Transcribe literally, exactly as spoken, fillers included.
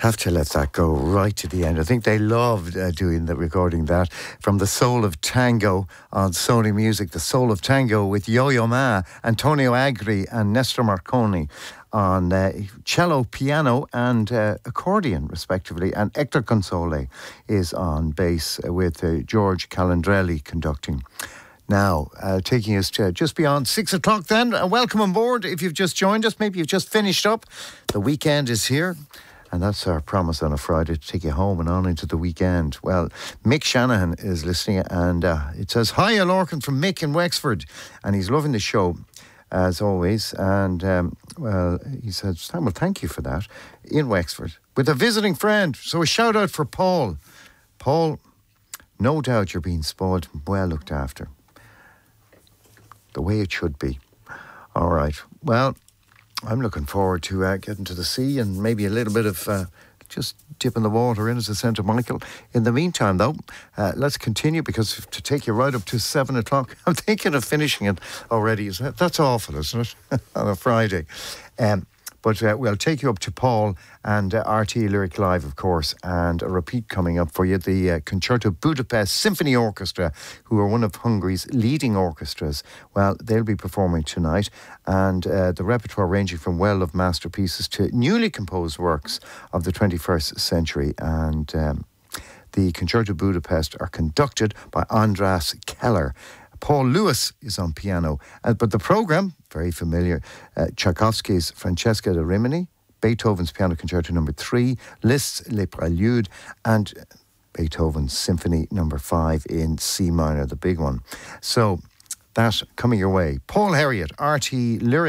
Have to let that go right to the end. I think they loved uh, doing the recording that from The Soul of Tango on Sony Music. The Soul of Tango with Yo-Yo Ma, Antonio Agri and Nestor Marconi on uh, cello, piano and uh, accordion respectively, and Hector Console is on bass with uh, George Calandrelli conducting. Now, uh, taking us to just beyond six o'clock then, uh, welcome on board if you've just joined us, maybe you've just finished up. The weekend is here. And that's our promise on a Friday, to take you home and on into the weekend. Well, Mick Shanahan is listening, and uh, it says, "Hi, Lorcan from Mick in Wexford." And he's loving the show, as always. And, um, well, he said, "Samuel, thank you for that." In Wexford, with a visiting friend. So a shout out for Paul. Paul, no doubt you're being spoiled and well looked after. The way it should be. All right. Well, I'm looking forward to uh, getting to the sea and maybe a little bit of uh, just dipping the water in as a Saint Michael. In the meantime, though, uh, let's continue, because to take you right up to seven o'clock, I'm thinking of finishing it already. That's awful, isn't it? On a Friday. Um, but uh, we'll take you up to Paul and uh, R T Lyric Live, of course, and a repeat coming up for you. The uh, Concerto Budapest Symphony Orchestra, who are one of Hungary's leading orchestras. Well, they'll be performing tonight, and uh, the repertoire ranging from well-loved masterpieces to newly composed works of the twenty-first century. And um, the Concerto Budapest are conducted by Andras Keller. Paul Lewis is on piano, uh, but the programme, very familiar, uh, Tchaikovsky's Francesca da Rimini, Beethoven's Piano Concerto number three, Liszt's Les Préludes, and Beethoven's Symphony number five in C minor, the big one. So, that coming your way. Paul Herriot, R T Lyric.